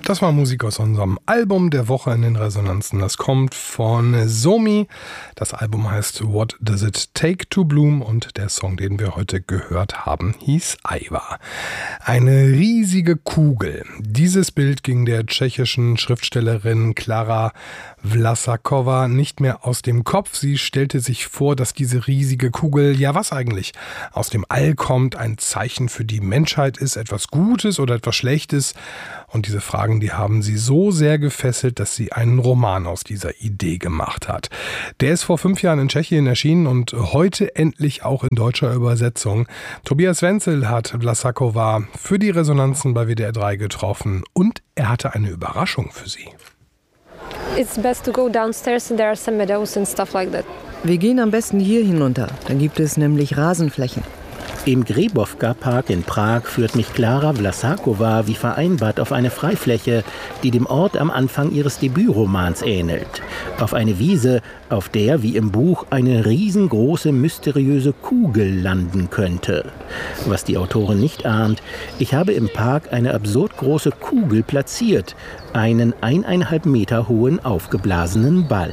Das war Musik aus unserem Album der Woche in den Resonanzen. Das kommt von Somi. Das Album heißt What Does It Take to Bloom und der Song, den wir heute gehört haben, hieß Aiwa. Eine riesige Kugel. Dieses Bild ging der tschechischen Schriftstellerin Klara Vlasakova nicht mehr aus dem Kopf. Sie stellte sich vor, dass diese riesige Kugel, ja was eigentlich, aus dem All kommt, ein Zeichen für die Menschheit ist, etwas Gutes oder etwas Schlechtes. Und diese Fragen, die haben sie so sehr gefesselt, dass sie einen Roman aus dieser Idee gemacht hat. Der ist vor 5 Jahren in Tschechien erschienen und heute endlich auch in deutscher Übersetzung. Tobias Wenzel hat Vlasakova für die Resonanzen bei WDR 3 getroffen und er hatte eine Überraschung für sie. It's best to go downstairs and there are some meadows and stuff like that. Wir gehen am besten hier hinunter, dann gibt es nämlich Rasenflächen. Im Grebovka-Park in Prag führt mich Klara Vlasakova wie vereinbart auf eine Freifläche, die dem Ort am Anfang ihres Debütromans ähnelt. Auf eine Wiese, auf der, wie im Buch, eine riesengroße, mysteriöse Kugel landen könnte. Was die Autorin nicht ahnt, ich habe im Park eine absurd große Kugel platziert, einen 1,5 Meter hohen, aufgeblasenen Ball.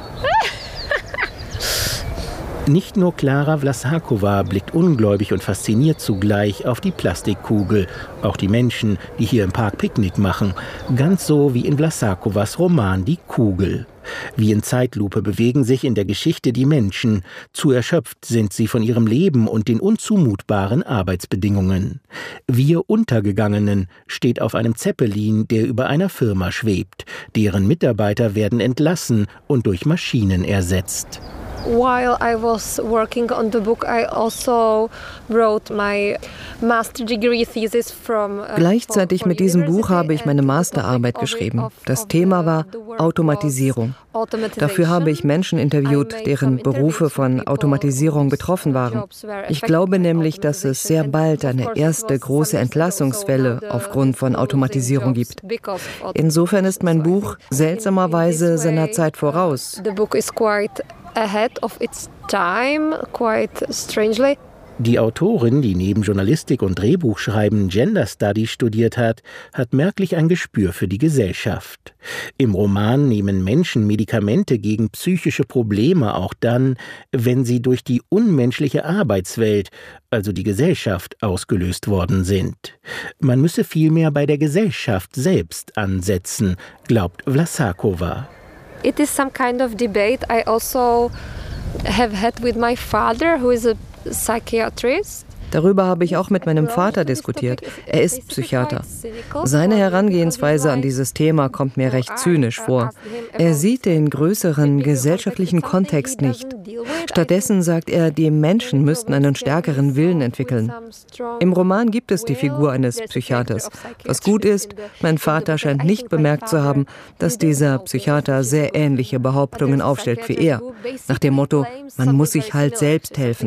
Nicht nur Klara Vlasakova blickt ungläubig und fasziniert zugleich auf die Plastikkugel. Auch die Menschen, die hier im Park Picknick machen. Ganz so wie in Vlasakovas Roman Die Kugel. Wie in Zeitlupe bewegen sich in der Geschichte die Menschen. Zu erschöpft sind sie von ihrem Leben und den unzumutbaren Arbeitsbedingungen. Wir Untergegangenen steht auf einem Zeppelin, der über einer Firma schwebt. Deren Mitarbeiter werden entlassen und durch Maschinen ersetzt. While I was working on the book, I also wrote my master degree thesis from. Gleichzeitig mit diesem Buch habe ich meine Masterarbeit geschrieben. Das Thema war Automatisierung. Dafür habe ich Menschen interviewt, deren Berufe von Automatisierung betroffen waren. Ich glaube nämlich, dass es sehr bald eine erste große Entlassungswelle aufgrund von Automatisierung gibt. Insofern ist mein Buch seltsamerweise seiner Zeit voraus. The book is quite ahead of its time, quite strangely. Die Autorin, die neben Journalistik und Drehbuchschreiben Gender Studies studiert hat, hat merklich ein Gespür für die Gesellschaft. Im Roman nehmen Menschen Medikamente gegen psychische Probleme auch dann, wenn sie durch die unmenschliche Arbeitswelt, also die Gesellschaft, ausgelöst worden sind. Man müsse vielmehr bei der Gesellschaft selbst ansetzen, glaubt Vlasakova. It is some kind of debate I also have had with my father, who is a psychiatrist. Darüber habe ich auch mit meinem Vater diskutiert. Er ist Psychiater. Seine Herangehensweise an dieses Thema kommt mir recht zynisch vor. Er sieht den größeren gesellschaftlichen Kontext nicht. Stattdessen sagt er, die Menschen müssten einen stärkeren Willen entwickeln. Im Roman gibt es die Figur eines Psychiaters. Was gut ist, mein Vater scheint nicht bemerkt zu haben, dass dieser Psychiater sehr ähnliche Behauptungen aufstellt wie er. Nach dem Motto, man muss sich halt selbst helfen.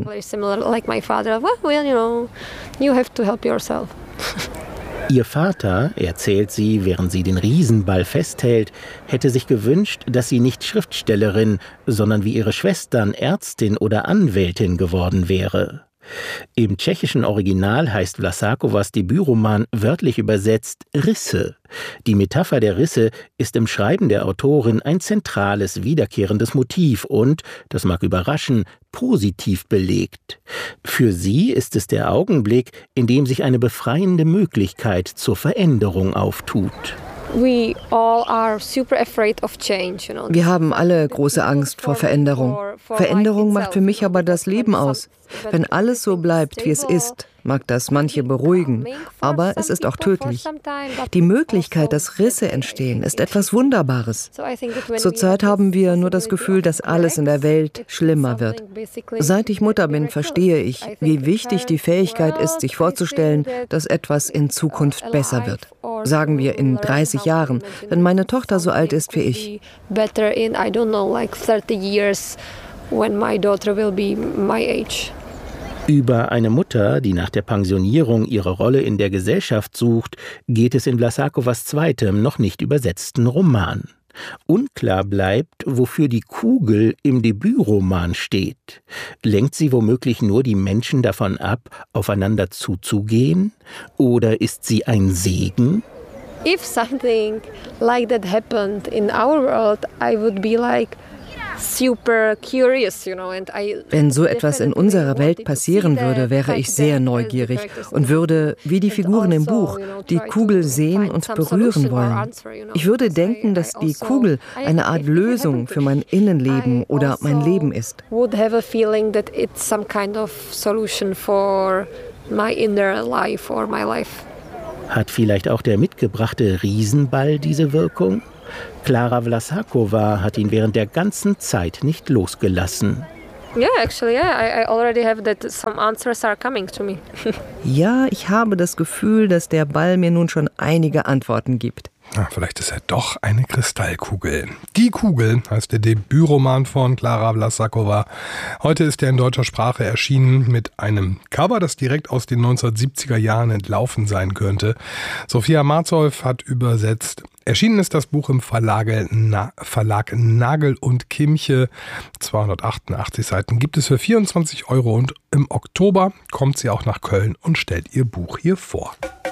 You have to help yourself. Ihr Vater, erzählt sie, während sie den Riesenball festhält, hätte sich gewünscht, dass sie nicht Schriftstellerin, sondern wie ihre Schwestern Ärztin oder Anwältin geworden wäre. Im tschechischen Original heißt Vlasakovas Debütroman wörtlich übersetzt Risse. Die Metapher der Risse ist im Schreiben der Autorin ein zentrales, wiederkehrendes Motiv und, das mag überraschen, positiv belegt. Für sie ist es der Augenblick, in dem sich eine befreiende Möglichkeit zur Veränderung auftut. We all are super afraid of change, Wir haben alle große Angst vor Veränderung. Veränderung macht für mich aber das Leben aus. Wenn alles so bleibt, wie es ist, mag das manche beruhigen, aber es ist auch tödlich. Die Möglichkeit, dass Risse entstehen, ist etwas Wunderbares. Zurzeit haben wir nur das Gefühl, dass alles in der Welt schlimmer wird. Seit ich Mutter bin, verstehe ich, wie wichtig die Fähigkeit ist, sich vorzustellen, dass etwas in Zukunft besser wird. Sagen wir in 30 Jahren, wenn meine Tochter so alt ist wie ich. Better in, I don't know, like 30 years when my daughter will be my age. Über eine Mutter, die nach der Pensionierung ihre Rolle in der Gesellschaft sucht, geht es in Vlasakovas zweitem, noch nicht übersetzten Roman. Unklar bleibt, wofür die Kugel im Debütroman steht. Lenkt sie womöglich nur die Menschen davon ab, aufeinander zuzugehen? Oder ist sie ein Segen? if something like that happened in our world, I would be like super curious, Wenn so etwas in unserer Welt passieren würde, wäre ich sehr neugierig und würde, wie die Figuren im Buch, die Kugel sehen und berühren wollen. Ich würde denken, dass die Kugel eine Art Lösung für mein Innenleben oder mein Leben ist. Would have a feeling that it's some kind of solution for my inner life or my life. Hat vielleicht auch der mitgebrachte Riesenball diese Wirkung? Klara Vlasakova hat ihn während der ganzen Zeit nicht losgelassen. I already have that some answers are coming to me. Ja, ich habe das Gefühl, dass der Ball mir nun schon einige Antworten gibt. Vielleicht ist er doch eine Kristallkugel. Die Kugel heißt der Debütroman von Klara Vlasakova. Heute ist er in deutscher Sprache erschienen mit einem Cover, das direkt aus den 1970er Jahren entlaufen sein könnte. Sophia Marzow hat übersetzt. Erschienen ist das Buch im Verlag Nagel und Kimche. 288 Seiten gibt es für 24 € und im Oktober kommt sie auch nach Köln und stellt ihr Buch hier vor.